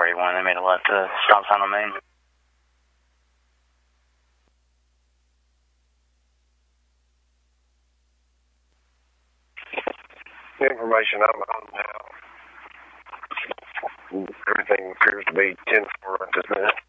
481. They made a left stop sign on Main. The information I'm on now, everything appears to be 10-4 at this minute.